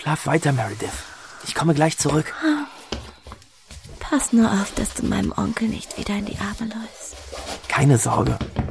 Schlaf weiter, Meredith. Ich komme gleich zurück. Pass nur auf, dass du meinem Onkel nicht wieder in die Arme läufst. Keine Sorge.